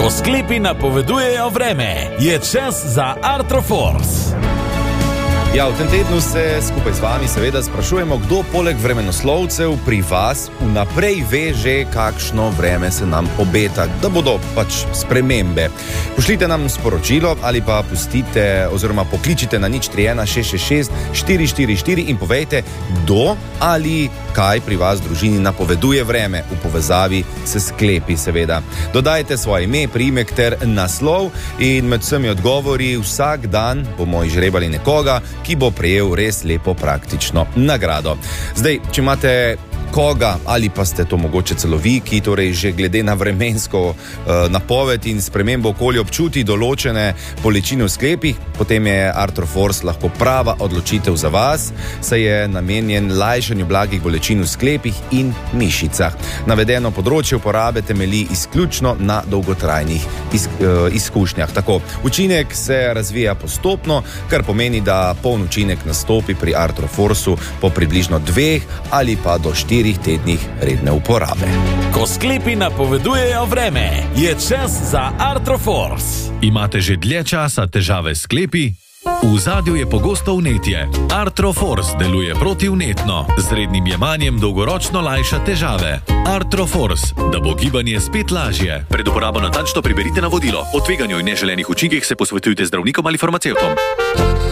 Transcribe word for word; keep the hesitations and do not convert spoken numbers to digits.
Ko sklepi napovedujejo vreme, je čas za Artroforce. Ja, v tem tednu se skupaj z vami seveda sprašujemo, kdo poleg vremenoslovcev pri vas vnaprej ve že, kakšno vreme se nam obeta, da bodo pač spremembe. Pošljite nam sporočilo ali pa pustite oziroma pokličite na nič tri ena šest šest šest štiri štiri štiri in povejte, kdo ali kaj pri vas v družini napoveduje vreme v povezavi s sklepi seveda. Dodajte svoje ime, priimek ter naslov in med vsemi odgovori vsak dan bomo izžrebali nekoga, ki bo prejel res lepo praktično nagrado. Zdaj, če imate koga ali pa ste to mogoče celo vi, ki torej že glede na vremensko uh, napoved in spremembo okolja občuti določene bolečine v sklepih, potem je Artroforce lahko prava odločitev za vas, saj je namenjen lajšanju blagih bolečin v sklepih in mišicah. Navedeno področje uporabe temelji izključno na dolgotrajnih iz, uh, izkušnjah. Tako, učinek se razvija postopno, kar pomeni, da poln učinek nastopi pri Artroforceu po približno dveh ali pa do štirih tednih redne uporabe. Ko sklepi napovedujejo vreme, je čas za Artroforce. Imate že dlje časa težave s sklepi? V ozadju je pogosto vnetje. Artroforce deluje protivnetno, z rednim jemanjem dolgoročno lajša težave. Artroforce, da bo gibanje spet lažje. Pred uporabo natančno preberite navodilo. O tveganju in neželenih učinkih se posvetujte z zdravnikom ali farmacevtom.